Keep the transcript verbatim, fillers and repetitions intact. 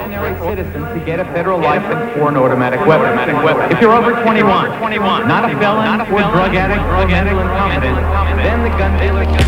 ordinary citizen to get a federal license for an automatic weapon. If you're over twenty-one, not a felon, or drug addict, or mental incompetent, then the gun dealer can